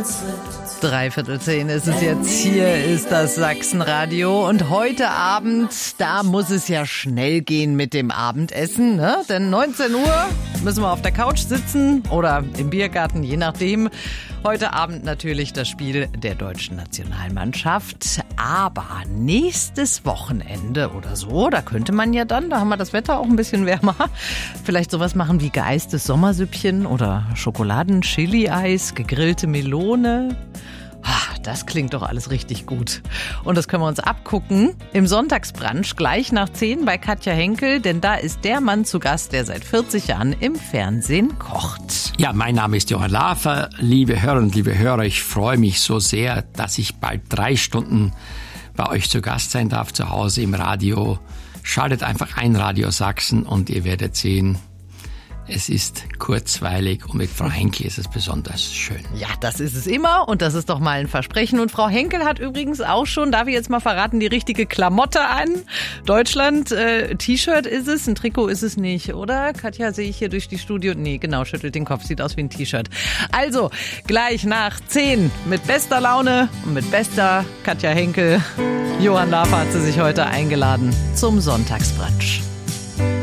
10:15 ist es jetzt. Hier ist das Sachsenradio. Und heute Abend, da muss es ja schnell gehen mit dem Abendessen, ne? Denn 19 Uhr müssen wir auf der Couch sitzen oder im Biergarten, je nachdem. Heute Abend natürlich das Spiel der deutschen Nationalmannschaft. Aber nächstes Wochenende oder so, da könnte man ja dann, da haben wir das Wetter auch ein bisschen wärmer, vielleicht sowas machen wie geeistes Sommersüppchen oder Schokoladen-Chili-Eis, gegrillte Melone. Das klingt doch alles richtig gut. Und das können wir uns abgucken im Sonntagsbrunch gleich nach 10 bei Katja Henkel, denn da ist der Mann zu Gast, der seit 40 Jahren im Fernsehen kocht. Ja, mein Name ist Johann Lafer. Liebe Hörerinnen und liebe Hörer, ich freue mich so sehr, dass ich bald 3 Stunden bei euch zu Gast sein darf, zu Hause im Radio. Schaltet einfach ein, Radio Sachsen, und ihr werdet sehen, es ist kurzweilig und mit Frau Henkel ist es besonders schön. Ja, das ist es immer und das ist doch mal ein Versprechen. Und Frau Henkel hat übrigens auch schon, darf ich jetzt mal verraten, die richtige Klamotte an. Deutschland, T-Shirt ist es, ein Trikot ist es nicht, oder? Katja, sehe ich hier durch die Studio? Nee, genau, schüttelt den Kopf, sieht aus wie ein T-Shirt. Also, gleich nach 10 mit bester Laune und mit bester Katja Henkel. Johann Lafer hat sie sich heute eingeladen zum Sonntagsbrunch.